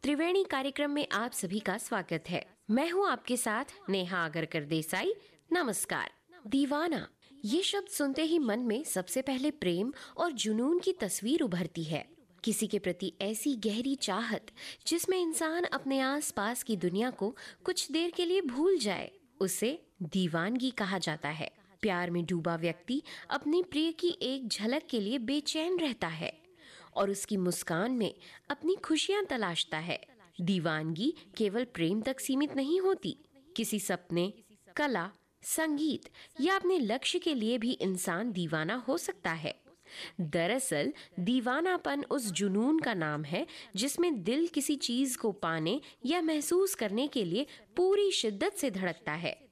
त्रिवेणी कार्यक्रम में आप सभी का स्वागत है। मैं हूं आपके साथ नेहा आगरकर देसाई। नमस्कार। दीवाना, ये शब्द सुनते ही मन में सबसे पहले प्रेम और जुनून की तस्वीर उभरती है। किसी के प्रति ऐसी गहरी चाहत जिसमें इंसान अपने आसपास की दुनिया को कुछ देर के लिए भूल जाए, उसे दीवानगी कहा जाता है। प्यार में डूबा व्यक्ति अपनी प्रिय की एक झलक के लिए बेचैन रहता है और उसकी मुस्कान में अपनी खुशियां तलाशता है। दीवानगी केवल प्रेम तक सीमित नहीं होती। किसी सपने, कला, संगीत या अपने लक्ष्य के लिए भी इंसान दीवाना हो सकता है। दरअसल दीवानापन उस जुनून का नाम है जिसमें दिल किसी चीज को पाने या महसूस करने के लिए पूरी शिद्दत से धड़कता है।